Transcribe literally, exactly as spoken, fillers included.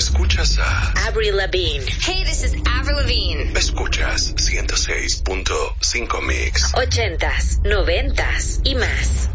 Escuchas a Avril Lavigne. Hey, this is Avril Lavigne. Escuchas ciento seis punto cinco Mix. Ochentas, noventas y más.